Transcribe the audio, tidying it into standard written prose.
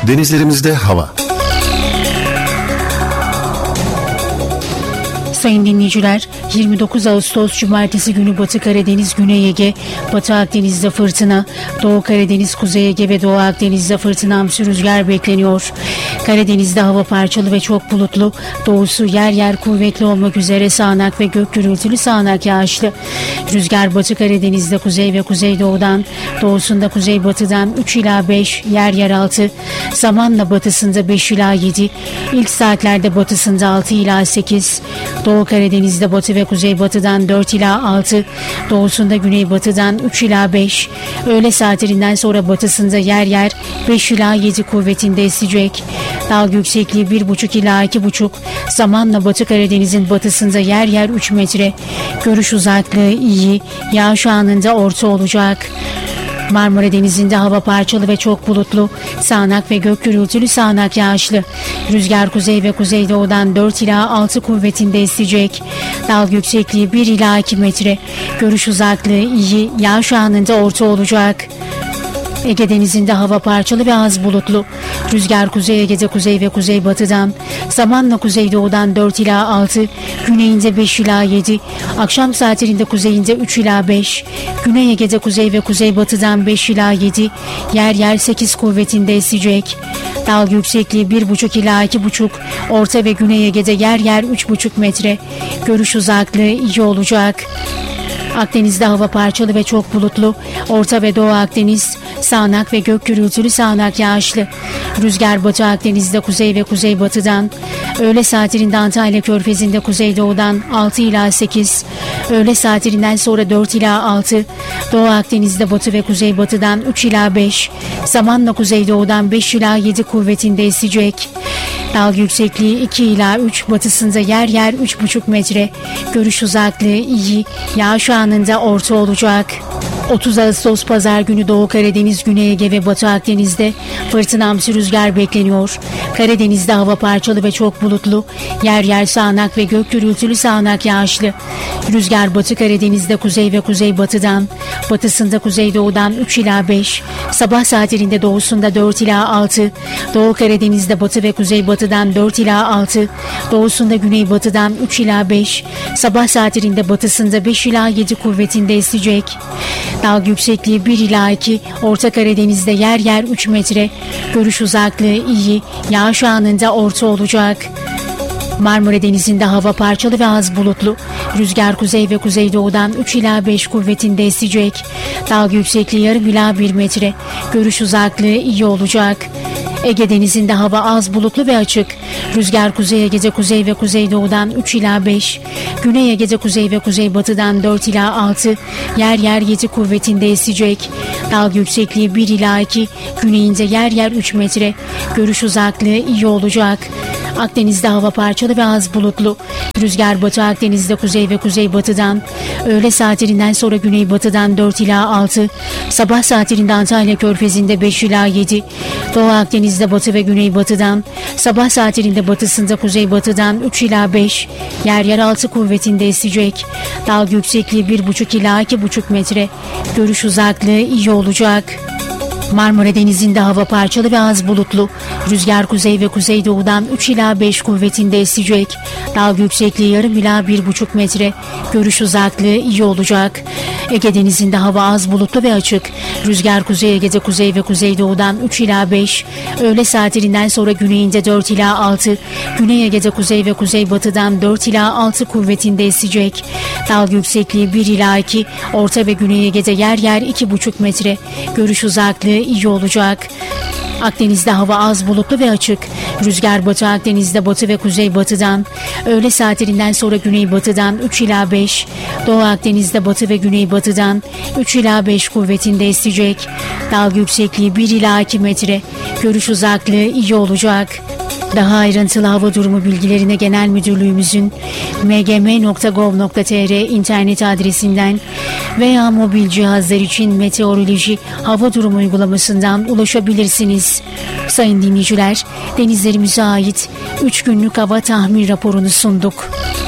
Denizlerimizde hava. Sayın dinleyiciler, 29 Ağustos Cumartesi günü Batı Karadeniz, Güney Ege, Batı Akdeniz'de fırtına, Doğu Karadeniz, Kuzey Ege ve Doğu Akdeniz'de fırtınamsı rüzgar bekleniyor. Karadeniz'de hava parçalı ve çok bulutlu, doğusu yer yer kuvvetli olmak üzere sağanak ve gök gürültülü sağanak yağışlı. Rüzgar Batı Karadeniz'de kuzey ve kuzeydoğudan, doğusunda kuzeybatıdan 3 ila 5, yer yer 6, zamanla batısında 5 ila 7, ilk saatlerde batısında 6 ila 8, Doğu Karadeniz'de batı ve kuzeybatıdan 4 ila 6, doğusunda güneybatıdan 3 ila 5, öğle saatlerinden sonra batısında yer yer 5 ila 7 kuvvetinde esecek. Dalga yüksekliği 1,5 ila 2,5, zamanla Batı Karadeniz'in batısında yer yer 3 metre. Görüş uzaklığı iyi, yağış anında orta olacak. Marmara Denizi'nde hava parçalı ve çok bulutlu, sağanak ve gök gürültülü sağanak yağışlı. Rüzgar kuzey ve kuzeydoğudan 4 ila 6 kuvvetinde esecek. Dalga yüksekliği 1 ila 2 metre. Görüş uzaklığı iyi, yağış anında orta olacak. Ege Denizi'nde hava parçalı ve az bulutlu. Rüzgar Kuzey Ege'de kuzey ve kuzeybatıdan, zamanla kuzeydoğudan 4 ila 6, güneyinde 5 ila 7, akşam saatlerinde kuzeyinde 3 ila 5, Güney Ege'de kuzey ve kuzeybatıdan 5 ila 7, yer yer 8 kuvvetinde esecek. Dalga yüksekliği 1,5 ila 2,5, Orta ve Güney Ege'de yer yer 3,5 metre. Görüş uzaklığı iyi olacak. Akdeniz'de hava parçalı ve çok bulutlu, Orta ve Doğu Akdeniz, sağanak ve gök gürültülü sağanak yağışlı. Rüzgar Batı Akdeniz'de kuzey ve kuzeybatıdan, öğle saatlerinde Antalya Körfezi'nde kuzeydoğudan 6 ila 8, öğle saatlerinden sonra 4 ila 6, Doğu Akdeniz'de batı ve kuzeybatıdan 3 ila 5, zamanla kuzeydoğudan 5 ila 7 kuvvetinde esecek. Dalga yüksekliği 2 ila 3, batısında yer yer 3,5 metre. Görüş uzaklığı iyi, yağış anında orta olacak. 30 Ağustos Pazar günü Doğu Karadeniz, Güney Ege ve Batı Akdeniz'de fırtınamsı rüzgar bekleniyor. Karadeniz'de hava parçalı ve çok bulutlu, yer yer sağanak ve gök gürültülü sağanak yağışlı. Rüzgar Batı Karadeniz'de kuzey ve kuzeybatıdan, batısında kuzeydoğudan 3 ila 5, sabah saatlerinde doğusunda 4 ila 6, Doğu Karadeniz'de batı ve kuzeybatıdan 4 ila 6, doğusunda güneybatıdan 3 ila 5, sabah saatlerinde batısında 5 ila 7 kuvvetinde esecek. Dalga yüksekliği 1 ila 2, Orta Karadeniz'de yer yer 3 metre. Görüş uzaklığı iyi, yağış anında orta olacak. Marmara Denizi'nde hava parçalı ve az bulutlu. Rüzgar kuzey ve kuzeydoğudan 3 ila 5 kuvvetinde esecek. Dalga yüksekliği yarım ila 1 metre. Görüş uzaklığı iyi olacak. Ege Denizi'nde hava az bulutlu ve açık. Rüzgar Kuzey Ege'de kuzey ve kuzeydoğudan 3 ila 5, Güney Ege'de kuzey ve kuzeybatıdan 4 ila 6, yer yer 7 kuvvetinde esecek. Dalga yüksekliği 1 ila 2, güneyinde yer yer 3 metre. Görüş uzaklığı iyi olacak. Akdeniz'de hava parçalı ve az bulutlu. Rüzgar Batı Akdeniz'de kuzey ve kuzeybatıdan, öğle saatlerinden sonra güneybatıdan 4 ila 6, sabah saatlerinde Antalya Körfezi'nde 5 ila 7, Doğu Akdeniz'de batı ve güneybatıdan, sabah saatlerinde batısında kuzeybatıdan 3 ila 5, yer yer 6 kuvvetinde esecek. Dalga yüksekliği 1,5 ila 2,5 metre. Görüş uzaklığı iyi olacak. Marmara Denizi'nde hava parçalı ve az bulutlu. Rüzgar kuzey ve kuzeydoğudan 3 ila 5 kuvvetinde esecek. Dalga yüksekliği yarım ila 1,5 metre. Görüş uzaklığı iyi olacak. Ege Denizi'nde hava az bulutlu ve açık. Rüzgar Kuzey Ege'de kuzey ve kuzeydoğudan 3 ila 5. Öğle saatlerinden sonra güneyinde 4 ila 6. Güney Ege'de kuzey ve kuzeybatıdan 4 ila 6 kuvvetinde esecek. Dalga yüksekliği 1 ila 2. Orta ve Güney Ege'de yer yer 2,5 metre. Görüş uzaklığı iyi olacak. Akdeniz'de hava az bulutlu ve açık. Rüzgar Batı Akdeniz'de batı ve kuzeybatıdan, öğle saatlerinden sonra güneybatıdan 3 ila 5, Doğu Akdeniz'de batı ve güneybatıdan 3 ila 5 kuvvetinde esecek. Dalga yüksekliği 1 ila 2 metre. Görüş uzaklığı iyi olacak. Daha ayrıntılı hava durumu bilgilerine Genel Müdürlüğümüzün mgm.gov.tr internet adresinden veya mobil cihazlar için meteoroloji hava durumu uygulamasından ulaşabilirsiniz. Sayın dinleyiciler, denizlerimize ait 3 günlük hava tahmin raporunu sunduk.